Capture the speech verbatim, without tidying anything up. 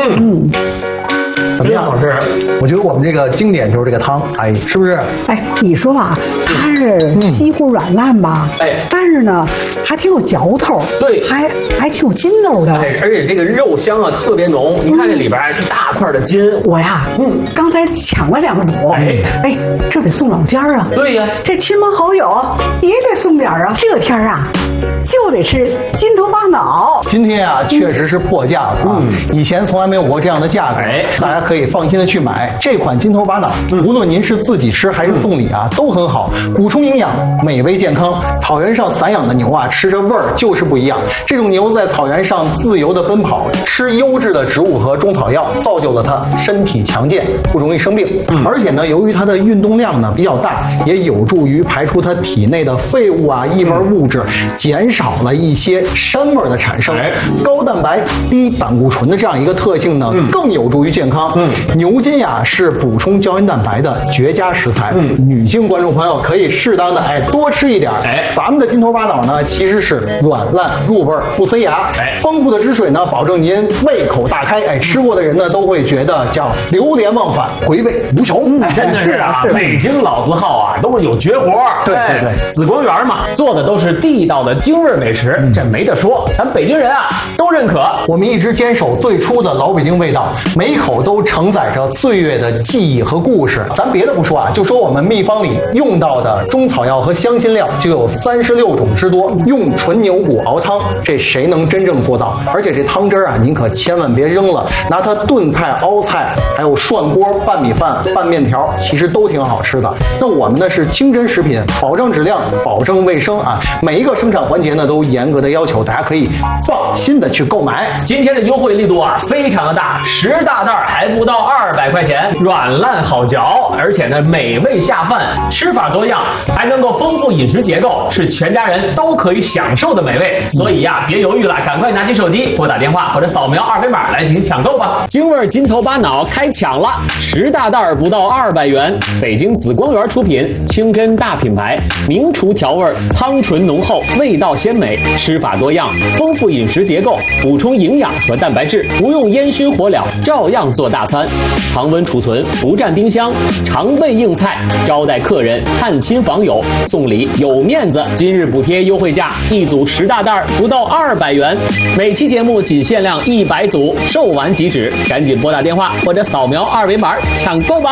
嗯。 怎么样，好吃？ 我觉得我们这个经典就是这个汤，哎，是不是？ 哎，你说啊，它是稀乎软烂吧？ 哎， 但是呢，还挺有嚼头， 对， 还还挺有筋道的。 哎，而且这个肉香啊特别浓，你看这里边一大块的筋。 我呀，嗯，刚才抢了两组， 哎哎，这得送老家啊。 对呀， 这亲朋好友也得送点啊。这天啊，就得吃金头巴脑。 今天啊，确实是破价了啊！嗯、以前从来没有过这样的价格，哎，大家可以放心的去买这款金头巴脑。嗯、无论您是自己吃还是送礼啊，都很好，补充营养，美味健康。草原上散养的牛啊，吃着味儿就是不一样。这种牛在草原上自由的奔跑，吃优质的植物和中草药，造就了它身体强健，不容易生病。嗯、而且呢，由于它的运动量呢比较大，也有助于排出它体内的废物啊、异味物质，减少了一些膻味的产生。哎、高蛋白、低胆固醇的这样一个特性呢，嗯、更有助于健康。嗯、牛筋呀是补充胶原蛋白的绝佳食材。嗯、女性观众朋友可以适当的哎多吃一点。哎，咱们的金头巴脑呢其实是软烂入味不塞牙。哎，丰富的汁水呢保证您胃口大开。哎，吃过的人呢都会觉得叫流连忘返，回味无穷。 哎、真的是啊，北京老字号啊都是有绝活。 对对对， 紫光园嘛做的都是地道的京味美食，嗯、这没得说，咱北京人啊都认可。 我们一直坚守最初的老北京味道，每一口都承载着岁月的记忆和故事。咱别的不说啊，就说我们秘方里用到的中草药和香辛料就有三十六种之多。用纯牛骨熬汤，这谁能真正做到？而且这汤汁啊，您可千万别扔了，拿它炖菜、熬菜，还有涮锅、拌米饭、拌面条，其实都挺好吃的。那我们呢是清真食品，保证质量，保证卫生啊，每一个生产环节呢都严格的要求，大家可以放心的去购买。 今天的优惠力度啊非常的大，十大袋还不到二百块钱，软烂好嚼，而且呢美味下饭，吃法多样，还能够丰富饮食结构，是全家人都可以享受的美味。所以呀、啊，别犹豫了，赶快拿起手机拨打电话或者扫描二维码来进行抢购吧。京味金头巴脑开抢了，十大袋不到二百元，北京紫光园出品，清真大品牌，名厨调味，汤醇浓厚，味道鲜美，吃法多样，丰富饮食结构，补充营养和蛋白质，不用烟熏火燎，照样做大餐，常温储存，不占冰箱，常备硬菜，招待客人、探亲访友，送礼有面子。今日补贴优惠价，一组十大袋不到二百元，每期节目仅限量一百组，售完即止，赶紧拨打电话或者扫描二维码抢购吧。